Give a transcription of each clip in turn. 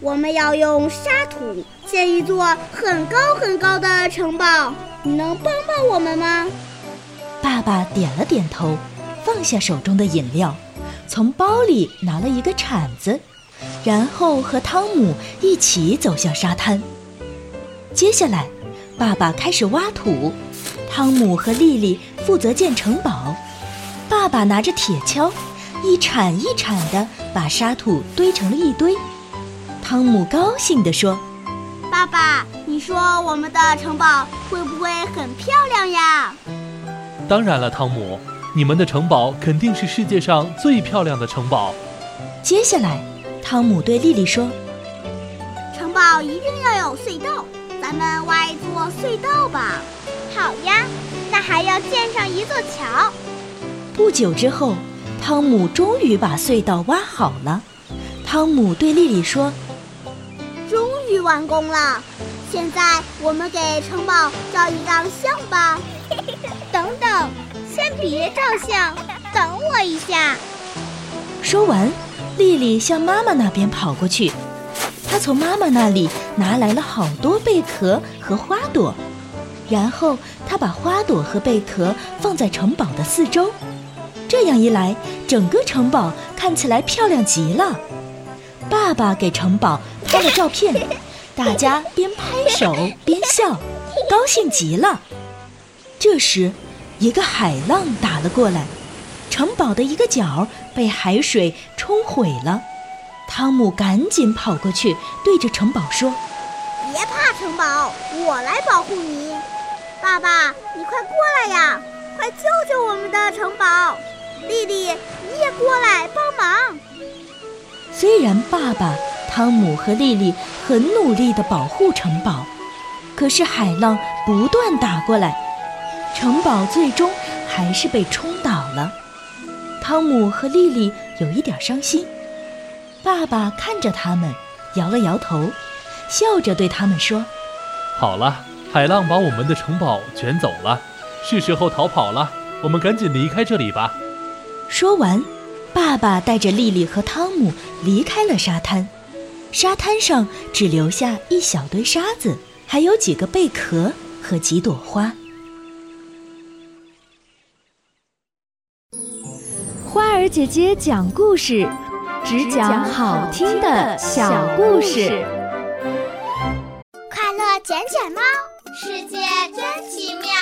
我们要用沙土建一座很高很高的城堡，你能帮帮我们吗？ 爸爸点了点头，放下手中的饮料，从包里拿了一个铲子，然后和汤姆一起走向沙滩。接下来，爸爸开始挖土，汤姆和莉莉负责建城堡。爸爸拿着铁锹，一铲一铲地把沙土堆成了一堆。汤姆高兴地说： 爸爸，你说我们的城堡会不会很漂亮呀？ 当然了，汤姆，你们的城堡肯定是世界上最漂亮的城堡。 接下来，汤姆对莉莉说： 城堡一定要有隧道，咱们挖一座隧道吧。 好呀，那还要建上一座桥。 不久之后，汤姆终于把隧道挖好了。汤姆对莉莉说： 终于完工了，现在我们给城堡照一张相吧。 等等，先别照相，等我一下。 说完，莉莉向妈妈那边跑过去，她从妈妈那里拿来了好多贝壳和花朵，然后她把花朵和贝壳放在城堡的四周，这样一来，整个城堡看起来漂亮极了。爸爸给城堡拍了照片，大家边拍手边笑，高兴极了。这时，一个海浪打了过来，城堡的一个角被海水冲毁了。汤姆赶紧跑过去，对着城堡说： 别怕，城堡，我来保护你。爸爸，你快过来呀，快救救我们的城堡。莉莉，你也过来帮忙。 虽然爸爸、汤姆和莉莉很努力地保护城堡，可是海浪不断打过来，城堡最终还是被冲倒了。汤姆和莉莉有一点伤心。爸爸看着他们，摇了摇头，笑着对他们说： 好了，海浪把我们的城堡卷走了，是时候逃跑了，我们赶紧离开这里吧。 说完，爸爸带着莉莉和汤姆离开了沙滩。沙滩上只留下一小堆沙子，还有几个贝壳和几朵花。 花儿姐姐讲故事，只讲好听的小故事。 快乐捡捡猫，世界真奇妙。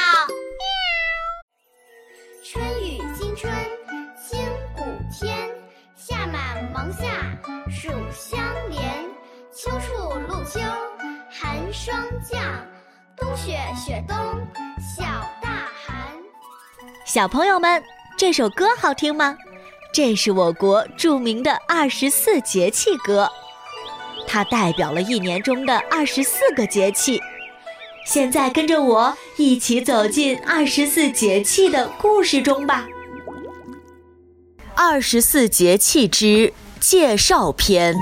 春雨惊春，清谷天，夏满芒夏，暑相连。秋处露秋，寒霜降，冬雪雪冬，小大寒。 小朋友们，这首歌好听吗？这是我国著名的24节气歌，它代表了一年中的24个节气。现在跟着我一起走进24节气的故事中吧。24节气之介绍篇。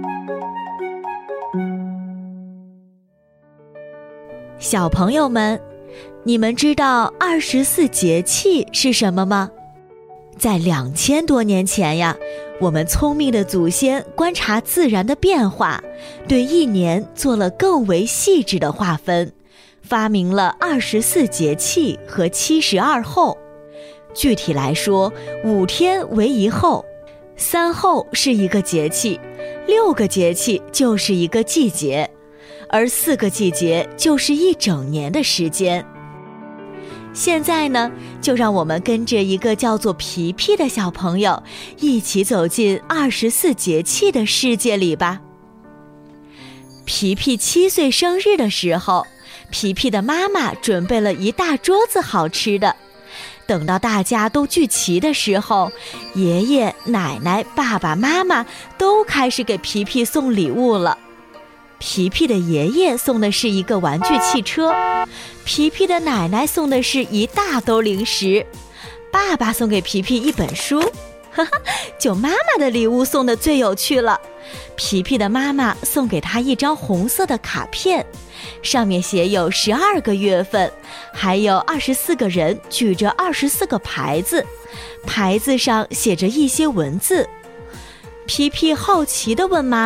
小朋友们，你们知道24节气是什么吗？在2000多年前呀，我们聪明的祖先观察自然的变化，对一年做了更为细致的划分，发明了24节气和72候。具体来说，5天为一候，3候是一个节气，6个节气就是一个季节，而4个季节就是一整年的时间。现在呢，就让我们跟着一个叫做皮皮的小朋友一起走进24节气的世界里吧。皮皮7岁生日的时候，皮皮的妈妈准备了一大桌子好吃的。等到大家都聚齐的时候，爷爷、奶奶、爸爸妈妈都开始给皮皮送礼物了。皮皮的爷爷送的是一个玩具汽车，皮皮的奶奶送的是一大兜零食，爸爸送给皮皮一本书。就妈妈的礼物送的最有趣了，皮皮的妈妈送给他一张红色的卡片，上面写有12个月份，还有24个人举着24个牌子，牌子上写着一些文字。皮皮好奇地问妈妈，